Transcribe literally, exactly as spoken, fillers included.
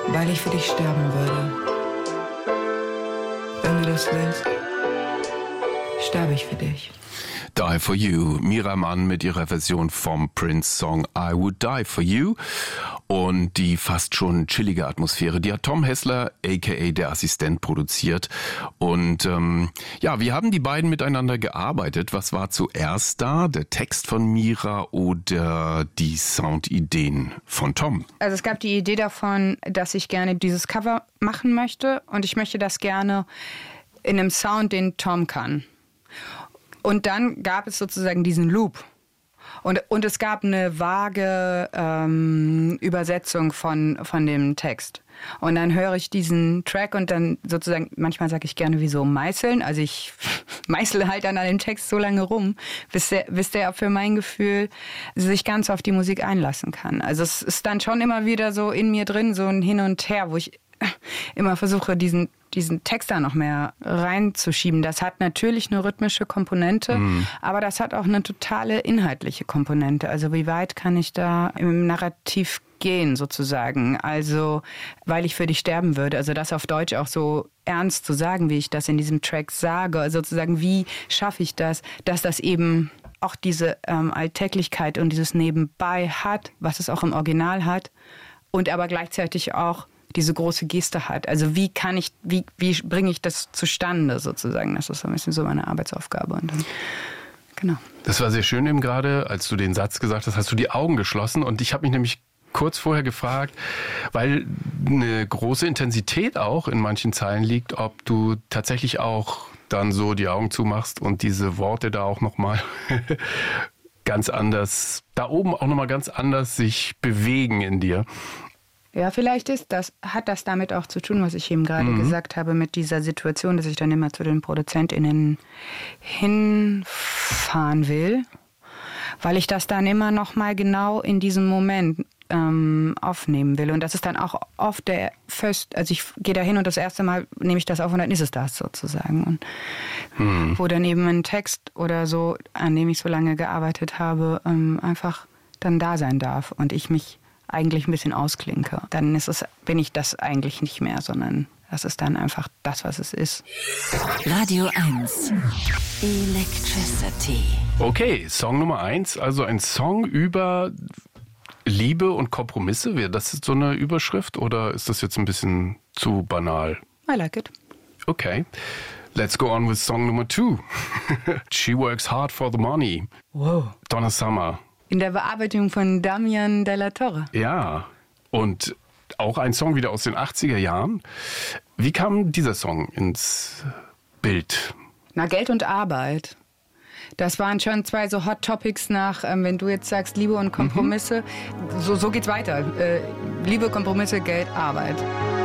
weil ich für dich sterben würde. Wenn du das willst, sterbe ich für dich. Die for You. Mira Mann mit ihrer Version vom Prince-Song I Would Die for You. Und die fast schon chillige Atmosphäre, die hat Tom Hessler, aka der Assistent, produziert. Und ähm, ja, wie haben die beiden miteinander gearbeitet? Was war zuerst da? Der Text von Mira oder die Soundideen von Tom? Also es gab die Idee davon, dass ich gerne dieses Cover machen möchte. Und ich möchte das gerne in einem Sound, den Tom kann. Und dann gab es sozusagen diesen Loop. Und, und es gab eine vage ähm, Übersetzung von, von dem Text. Und dann höre ich diesen Track und dann sozusagen, manchmal sage ich gerne wie so meißeln. Also ich meißle halt dann an dem Text so lange rum, bis der, bis der für mein Gefühl sich ganz auf die Musik einlassen kann. Also es ist dann schon immer wieder so in mir drin, so ein Hin und Her, wo ich immer versuche, diesen diesen Text da noch mehr reinzuschieben. Das hat natürlich eine rhythmische Komponente, mhm. aber das hat auch eine totale inhaltliche Komponente. Also wie weit kann ich da im Narrativ gehen sozusagen? Also weil ich für dich sterben würde. Also das auf Deutsch auch so ernst zu sagen, wie ich das in diesem Track sage. Also sozusagen, wie schaffe ich das, dass das eben auch diese ähm, Alltäglichkeit und dieses Nebenbei hat, was es auch im Original hat und aber gleichzeitig auch diese große Geste hat. Also wie kann ich, wie, wie bringe ich das zustande sozusagen? Das ist so ein bisschen so meine Arbeitsaufgabe. Und dann, genau. Das war sehr schön eben gerade, als du den Satz gesagt hast, hast du die Augen geschlossen. Und ich habe mich nämlich kurz vorher gefragt, weil eine große Intensität auch in manchen Zeilen liegt, ob du tatsächlich auch dann so die Augen zumachst und diese Worte da auch nochmal ganz anders, da oben auch nochmal ganz anders sich bewegen in dir. Ja, vielleicht ist das, hat das damit auch zu tun, was ich eben gerade mhm. gesagt habe, mit dieser Situation, dass ich dann immer zu den ProduzentInnen hinfahren will, weil ich das dann immer noch mal genau in diesem Moment ähm, aufnehmen will. Und das ist dann auch oft der First, also ich gehe da hin und das erste Mal nehme ich das auf und dann ist es das sozusagen. Und mhm. wo dann eben ein Text oder so, an dem ich so lange gearbeitet habe, ähm, einfach dann da sein darf und ich mich eigentlich ein bisschen ausklinke. Dann ist es, bin ich das eigentlich nicht mehr, sondern das ist dann einfach das, was es ist. Radio eins. Electricity. Okay, Song Nummer eins, also ein Song über Liebe und Kompromisse. Wäre das so eine Überschrift oder ist das jetzt ein bisschen zu banal? I like it. Okay. Let's go on with Song Nummer two. She works hard for the money. Wow. Donna Summer. In der Bearbeitung von Damian Della Torre. Ja, und auch ein Song wieder aus den achtziger Jahren. Wie kam dieser Song ins Bild? Na, Geld und Arbeit. Das waren schon zwei so Hot Topics nach, ähm, wenn du jetzt sagst, Liebe und Kompromisse. Mhm. So, so geht's weiter. Äh, Liebe, Kompromisse, Geld, Arbeit.